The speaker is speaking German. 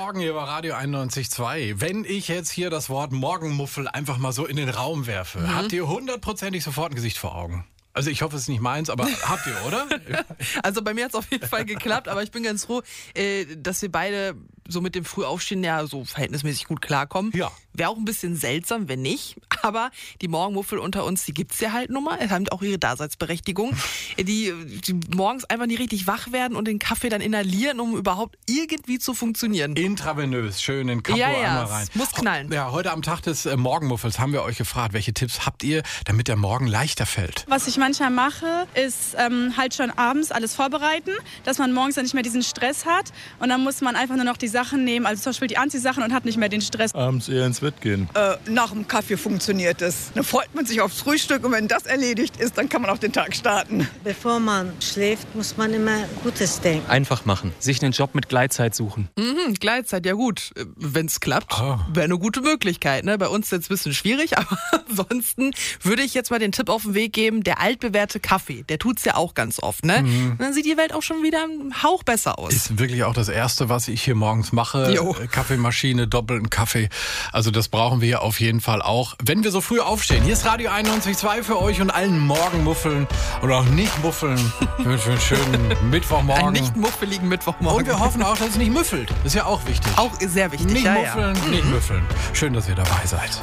Morgen hier bei Radio 91.2. Wenn ich jetzt hier das Wort Morgenmuffel einfach mal so in den Raum werfe, habt ihr hundertprozentig sofort ein Gesicht vor Augen? Also ich hoffe, es ist nicht meins, aber habt ihr, oder? Also bei mir hat es auf jeden Fall geklappt, aber ich bin ganz froh, dass wir beide so mit dem Frühaufstehen ja so verhältnismäßig gut klarkommen. Ja. Wäre auch ein bisschen seltsam, wenn nicht. Aber die Morgenmuffel unter uns, die gibt's ja halt nun mal. Haben auch ihre Daseinsberechtigung. Die morgens einfach nicht richtig wach werden und den Kaffee dann inhalieren, um überhaupt irgendwie zu funktionieren. Intravenös, schön in Kapo einmal rein. Muss knallen. Ja, heute am Tag des Morgenmuffels haben wir euch gefragt, welche Tipps habt ihr, damit der Morgen leichter fällt? Was ich manchmal mache, ist halt schon abends alles vorbereiten, dass man morgens dann nicht mehr diesen Stress hat. Und dann muss man einfach nur noch die Sachen nehmen, also zum Beispiel die Anziehsachen, und hat nicht mehr den Stress. Abends eher ins Bett gehen. Nach dem Kaffee funktioniert es. Dann freut man sich aufs Frühstück und wenn das erledigt ist, dann kann man auch den Tag starten. Bevor man schläft, muss man immer Gutes denken. Einfach machen. Sich einen Job mit Gleitzeit suchen. Gleitzeit, ja gut. Wenn es klappt, wäre eine gute Möglichkeit. Ne? Bei uns ist jetzt ein bisschen schwierig, aber ansonsten würde ich jetzt mal den Tipp auf den Weg geben, der altbewährte Kaffee, der tut's ja auch ganz oft. Ne? Und dann sieht die Welt auch schon wieder einen Hauch besser aus. Ist wirklich auch das Erste, was ich hier morgens mache. Jo. Kaffeemaschine, doppelten Kaffee. Also das brauchen wir auf jeden Fall auch, wenn wir so früh aufstehen. Hier ist Radio 91.2 für euch und allen Morgenmuffeln oder auch Nicht-Muffeln für einen schönen Mittwochmorgen. Einen nicht muffeligen Mittwochmorgen. Und wir hoffen auch, dass es nicht müffelt. Das ist ja auch wichtig. Auch sehr wichtig. Nicht ja, muffeln, nicht müffeln. Schön, dass ihr dabei seid.